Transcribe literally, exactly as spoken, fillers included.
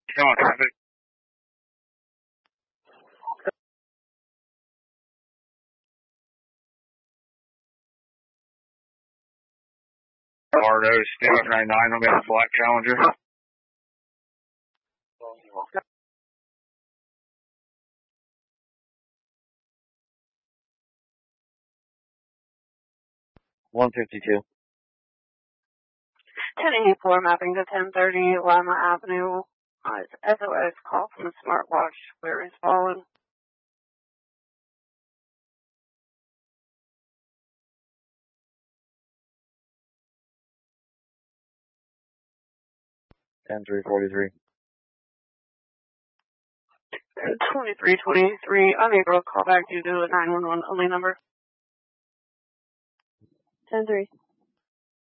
Come on, traffic. Hard O, Steve ninety-nine, I'm getting a Black Challenger. one fifty-two. ten eighty-four mapping to ten thirty Lima Avenue. Uh, it's S O S call from the smartwatch where it's fallen. ten three forty-three. twenty-three twenty-three, unable to call back due to a nine one one only number. ten three.